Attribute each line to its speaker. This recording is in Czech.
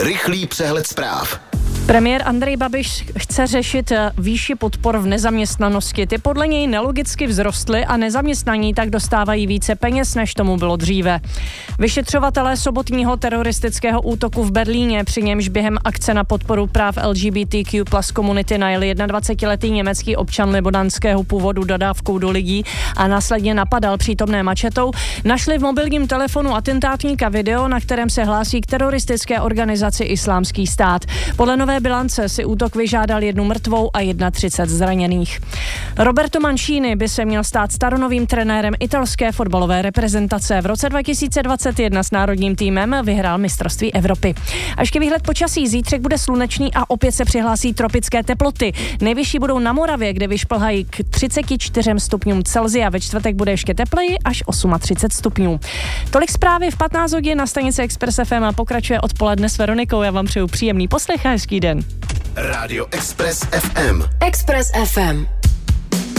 Speaker 1: Rychlý přehled zpráv.
Speaker 2: Premiér Andrej Babiš chce řešit výši podpor v nezaměstnanosti. Ty podle něj nelogicky vzrostly a nezaměstnaní tak dostávají více peněz, než tomu bylo dříve. Vyšetřovatelé sobotního teroristického útoku v Berlíně, při němž během akce na podporu práv LGBTQ plus komunity najeli 21letý německý občan libanonského původu dodávkou do lidí a následně napadal přítomné mačetou, našli v mobilním telefonu atentátníka video, na kterém se hlásí k teroristické organizaci Islámský stát. Podle nové bilance si útok vyžádal 1 mrtvou a 31 zraněných. Roberto Mancini by se měl stát staronovým trenérem italské fotbalové reprezentace. V roce 2021 s národním týmem vyhrál mistrovství Evropy. Až ke výhled počasí, zítřek bude slunečný a opět se přihlásí tropické teploty. Nejvyšší budou na Moravě, kde vyšplhají k 34 stupňům Celsia. Ve čtvrtek bude ještě tepleji až 38 stupňů. Tolik zprávy v 15 hodin na stanici Express FM a pokračuje odpoledne s Veronikou. Já vám přeju příjemný poslech a hezký den.
Speaker 1: Rádio Express FM.
Speaker 3: Express FM.